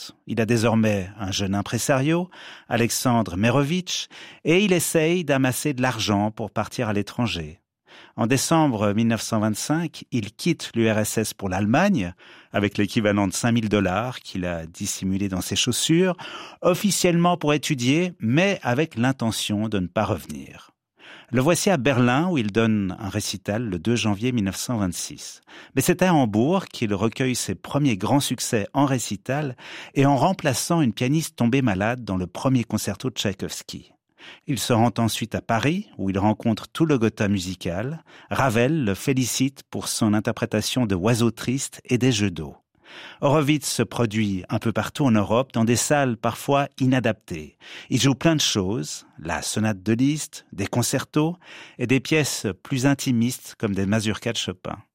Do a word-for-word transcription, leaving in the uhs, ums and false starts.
porte. Il a désormais un jeune impresario, Alexandre Merovitch, et il essaye d'amasser de l'argent pour partir à l'étranger. En décembre mille neuf cent vingt-cinq, il quitte l'U R S S pour l'Allemagne, avec l'équivalent de cinq mille dollars qu'il a dissimulé dans ses chaussures, officiellement pour étudier, mais avec l'intention de ne pas revenir. Le voici à Berlin où il donne un récital le deux janvier mille neuf cent vingt-six. Mais c'est à Hambourg qu'il recueille ses premiers grands succès en récital et en remplaçant une pianiste tombée malade dans le premier concerto de Tchaïkovski. Il se rend ensuite à Paris, où il rencontre tout le Gotha musical. Ravel le félicite pour son interprétation de Oiseaux tristes et des Jeux d'eau. Horowitz se produit un peu partout en Europe, dans des salles parfois inadaptées. Il joue plein de choses, la sonate de Liszt, des concertos et des pièces plus intimistes comme des mazurkas de Chopin.